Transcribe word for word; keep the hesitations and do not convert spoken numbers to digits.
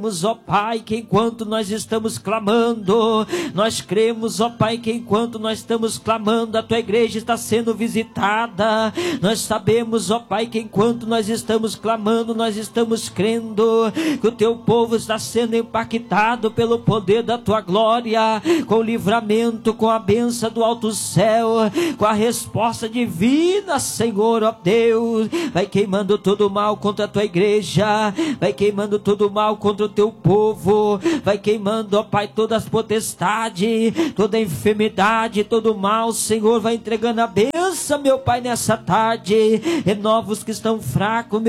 Ó Pai, que enquanto nós estamos clamando, nós cremos, ó Pai, que enquanto nós estamos clamando, a Tua igreja está sendo visitada. Nós sabemos, ó Pai, que enquanto nós estamos clamando, nós estamos crendo que o Teu povo está sendo impactado pelo poder da Tua glória, com o livramento, com a bênção do alto céu, com a resposta divina, Senhor, ó Deus. Vai queimando todo o mal contra a Tua igreja, vai queimando todo o mal contra o Teu povo, vai queimando, ó Pai, todas as potestades, toda a enfermidade, todo o mal, Senhor, vai entregando a bênção, meu Pai, nessa tarde. Renova os que estão fracos, meu